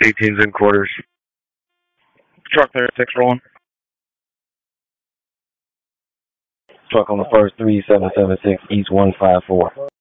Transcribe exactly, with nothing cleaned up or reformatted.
eighteens and quarters. Truck there, six rolling. Truck on the first, three seven seven six East one five four.